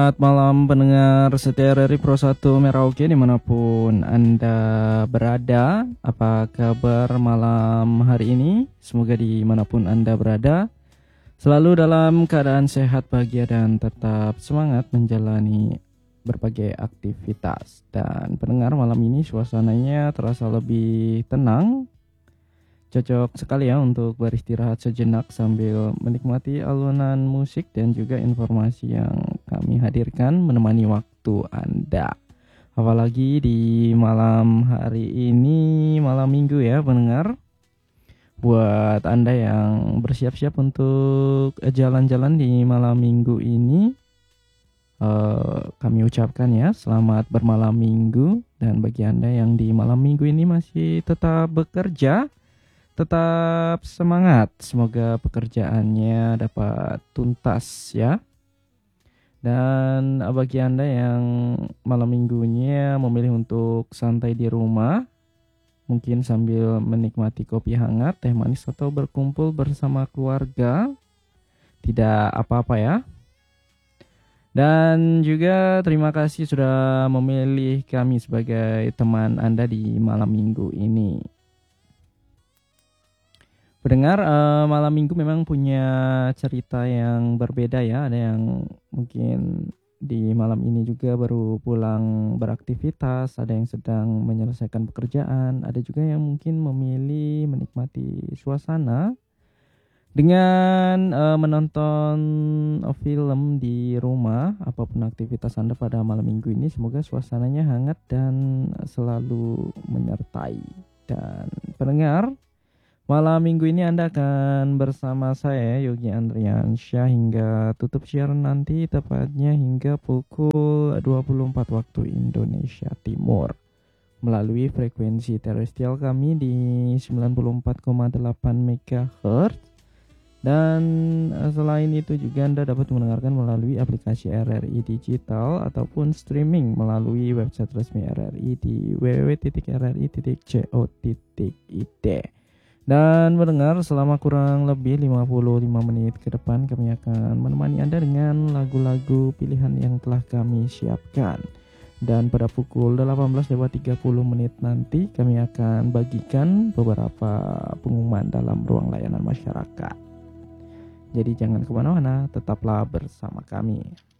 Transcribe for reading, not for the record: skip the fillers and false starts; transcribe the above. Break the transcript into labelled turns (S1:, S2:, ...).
S1: Selamat malam pendengar setia dari Pro 1 Merauke dimanapun Anda berada. Apa kabar malam hari ini? Semoga dimanapun Anda berada selalu dalam keadaan sehat, bahagia, dan tetap semangat menjalani berbagai aktivitas. Dan pendengar, malam ini suasananya terasa lebih tenang. Cocok sekali ya untuk beristirahat sejenak sambil menikmati alunan musik dan juga informasi yang kami hadirkan menemani waktu Anda. Apalagi di malam hari ini, malam minggu ya pendengar. Buat Anda yang bersiap-siap untuk jalan-jalan di malam minggu ini, kami ucapkan ya selamat bermalam minggu. Dan bagi Anda yang di malam minggu ini masih tetap bekerja, tetap semangat, semoga pekerjaannya dapat tuntas ya. Dan bagi Anda yang malam minggunya memilih untuk santai di rumah, mungkin sambil menikmati kopi hangat, teh manis, atau berkumpul bersama keluarga, tidak apa-apa ya. Dan juga terima kasih sudah memilih kami sebagai teman Anda di malam minggu ini. Pendengar, malam minggu memang punya cerita yang berbeda ya. Ada yang mungkin di malam ini juga baru pulang beraktivitas, ada yang sedang menyelesaikan pekerjaan, ada juga yang mungkin memilih menikmati suasana dengan menonton film di rumah. Apapun aktivitas Anda pada malam minggu ini, semoga suasananya hangat dan selalu menyertai. Dan pendengar, malam minggu ini Anda akan bersama saya Yogi Andriansyah hingga tutup siaran nanti, tepatnya hingga pukul 24 waktu Indonesia Timur, melalui frekuensi terestrial kami di 94,8 MHz. Dan selain itu juga Anda dapat mendengarkan melalui aplikasi RRI Digital ataupun streaming melalui website resmi RRI di www.rri.co.id. Dan mendengar, selama kurang lebih 55 menit ke depan kami akan menemani Anda dengan lagu-lagu pilihan yang telah kami siapkan. Dan pada pukul 18.30 nanti kami akan bagikan beberapa pengumuman dalam ruang layanan masyarakat. Jadi jangan kemana-mana, tetaplah bersama kami.